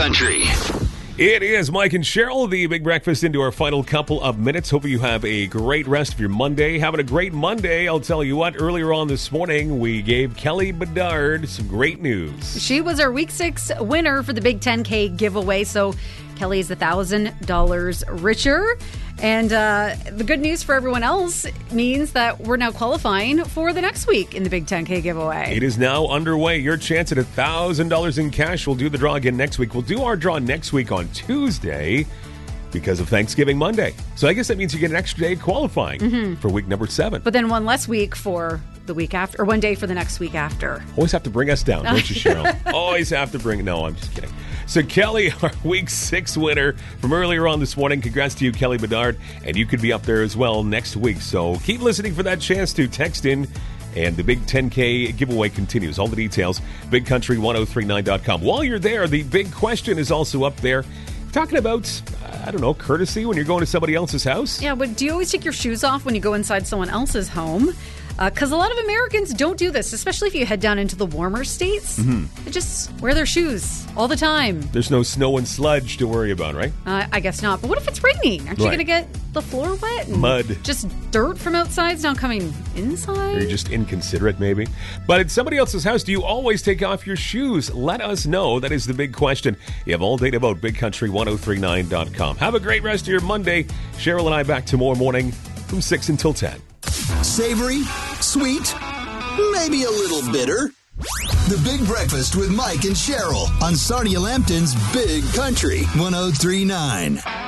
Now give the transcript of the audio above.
Country. It is Mike and Cheryl, the Big Breakfast, into our final couple of minutes. Hope you have a great rest of your Monday. Having a great Monday. I'll tell you what, earlier on this morning, we gave Kelly Bedard some great news. She was our Week 6 winner for the Big 10K giveaway, so Kelly is $1,000 richer. And the good news for everyone else means that we're now qualifying for the next week in the Big 10K giveaway. It is now underway. Your chance at $1,000 in cash. We'll do the draw again next week. We'll do our draw next week on Tuesday because of Thanksgiving Monday. So I guess that means you get an extra day qualifying for week number 7. But then one less week for the week after, or one day for the next week after. Always have to bring us down, don't you, Cheryl? Always have to bring... No, I'm just kidding. So Kelly, our Week 6 winner from earlier on this morning. Congrats to you, Kelly Bedard. And you could be up there as well next week. So keep listening for that chance to text in. And the Big 10K giveaway continues. All the details, bigcountry1039.com. While you're there, the big question is also up there. Talking about, I don't know, courtesy when you're going to somebody else's house. Yeah, but do you always take your shoes off when you go inside someone else's home? Because a lot of Americans don't do this, especially if you head down into the warmer states. They just wear their shoes all the time. There's no snow and sludge to worry about, right? I guess not. But what if it's raining? Aren't you going to get the floor wet? And mud. Just dirt from outside now coming inside? Or you're just inconsiderate, maybe. But at somebody else's house, do you always take off your shoes? Let us know. That is the big question. You have all day to vote. BigCountry1039.com. Have a great rest of your Monday. Cheryl and I back tomorrow morning from 6 until 10. Savory, sweet, maybe a little bitter. The Big Breakfast with Mike and Cheryl on Sarnia Lambton's Big Country 1039.